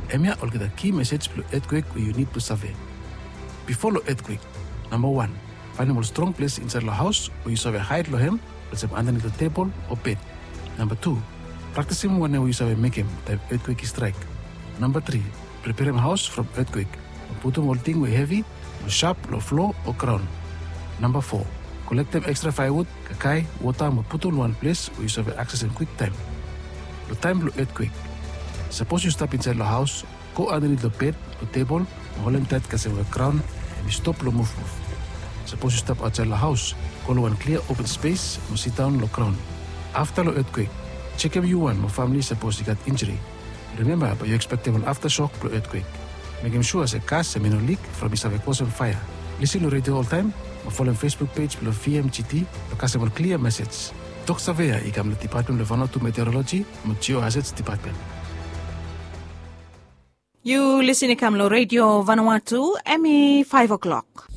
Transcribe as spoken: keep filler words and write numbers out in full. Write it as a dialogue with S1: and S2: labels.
S1: Emia will get a key message for earthquake where you need to survey. Before the earthquake, number one, find a strong place inside the house where you survey hide lohem, let's say underneath the table or bed. Number two, practice him whenever you survey make him type earthquake strike. Number three, prepare him house from earthquake. Put him all thing with heavy, or sharp, or floor or ground. Number four, collect them extra firewood, kakai, water, and put on one place where you survey access in quick time. The time for earthquake. Suppose you step inside the house, go underneath the bed or table, and hold him tight because the ground, and you stop the move move. Suppose you step outside the house, go to one clear open space, and sit down on the ground. After the earthquake, check if you want my family suppose you got injury. Remember, but you expect an aftershock for earthquake. Make him sure as a gas and no leak from his cause on fire. Listen to radio all time, or follow on Facebook page below V M G T, because a clear message. Talk Savea, I come to the Department of Vanuatu Meteorology, and Geohazards Department.
S2: You listen to Kamlo Radio Vanuatu, Emmy five o'clock.